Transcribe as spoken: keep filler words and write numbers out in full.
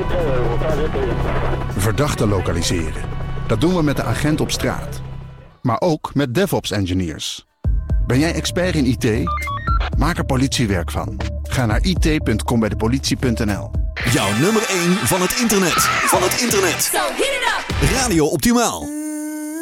Verdachten lokaliseren. Dat doen we met de agent op straat. Maar ook met DevOps-engineers. Ben jij expert in I T? Maak er politiewerk van. Ga naar i t punt com bij de politie punt n l. Jouw nummer één van het internet. Van het internet. So hit it up. Radio Optimaal.